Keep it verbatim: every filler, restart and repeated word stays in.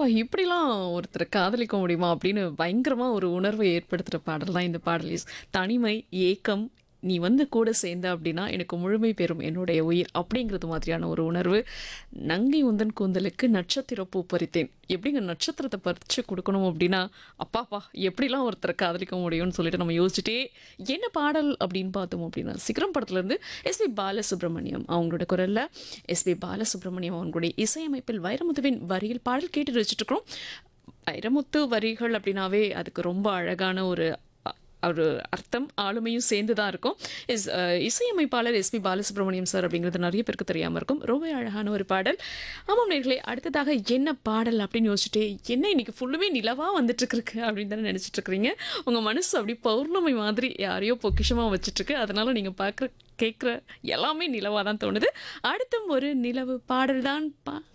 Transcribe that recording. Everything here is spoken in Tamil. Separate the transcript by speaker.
Speaker 1: "அப்பா இப்படிலாம் ஒருத்தர காதலிக்க முடியுமா?" அப்படின்னு பயங்கரமா ஒரு உணர்வை ஏற்படுத்துற பாடல் தான் இந்த பாடல். எஸ். தனிமை, ஏக்கம், "நீ வந்து கூட சேர்ந்த அப்படின்னா எனக்கு முழுமை பெறும் என்னுடைய உயிர்" அப்படிங்கிறது மாதிரியான ஒரு உணர்வு. "நங்கை உந்தன் கூந்தலுக்கு நட்சத்திர பூ பறித்தேன்." எப்படிங்க நட்சத்திரத்த பறிச்சு குடுக்கணும் அப்படின்னா, அப்பாப்பா! எப்படிலாம் ஒருத்தர காதலிக்க முடியும்னு சொல்லிட்டு நம்ம யோசிச்சுட்டே என்ன பாடல் அப்படின்னு பார்த்தோம் அப்படின்னா, சிகரம் படத்துலேருந்து எஸ்பி பாலசுப்ரமணியம் அவங்களோட குரல்ல எஸ்பி பாலசுப்ரமணியம் அவங்களுடைய இசையமைப்பில் வைரமுத்துவின் வரியில் பாடல் கேட்டு ரசிச்சுட்ருக்கிறோம். வைரமுத்து வரிகள் அப்படின்னாவே அதுக்கு ரொம்ப அழகான ஒரு அ ஒரு அர்த்தம், ஆளுமையும் சேர்ந்து தான் இருக்கும். இஸ் அ இசையமைப்பாளர் எஸ்பி பாலசுப்ரமணியம் சார் அப்படிங்கிறது நெறைய பேருக்கு தெரியாம இருக்கும். ரொம்ப அழகான ஒரு பாடல். ஆமாம் நேயர்களே, அடுத்ததாக என்ன பாடல் அப்படின்னு யோசிச்சுட்டே, என்ன இன்னைக்கு ஃபுல்லுமே நிலவா வந்துட்டுருக்கு அப்படின்னு தானே நெனச்சிட்டு இருக்கிறீங்க. உங்க மனசு அப்படியே பௌர்ணமி மாதிரி யாரையோ பொக்கிஷமா வச்சுட்ருக்கு. அதனால நீங்க பார்க்குற, கேட்குற எல்லாமே நிலவா தான் தோணுது. அடுத்தும் ஒரு நிலவு பாடல் தான் பா